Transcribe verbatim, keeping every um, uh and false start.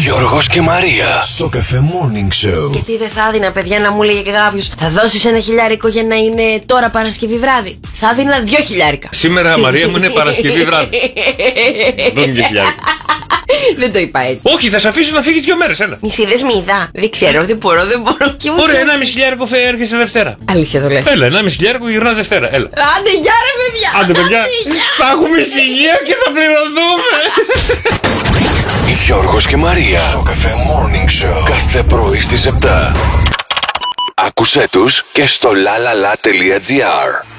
Γιώργος και Μαρία στο Cafe Morning Show. Γιατί δεν θα έδινα, παιδιά, να μου λέγε κάποιος θα δώσεις ένα χιλιάρικο για να είναι τώρα Παρασκευή βράδυ? Θα έδινα δυο χιλιάρικα. Σήμερα, Μαρία μου, είναι Παρασκευή βράδυ. Δεν είναι χιλιάρικα. Δεν το είπα έτσι. Όχι, θα σε αφήσω να φύγεις δύο μέρες, έλα. Μη είδες, μη είδα. Δεν ξέρω, δεν μπορώ, δεν μπορώ. Και ούτε... Ωραία, ένα μισή χιλιάρικο έρχεσαι Δευτέρα. Αλήθεια το λες? Έλα, ένα μισή χιλιάρικο γυρνάς Δευτέρα, έλα. Άντε, γεια ρε παιδιά. Άντε, παιδιά. Θα έχουμε ησυχία και θα πληρωθούμε. Γιώργος και Μαρία στο Cafe Morning Show. Κάθε πρωί στις επτά. Άκουσέ τους και στο lalala.gr.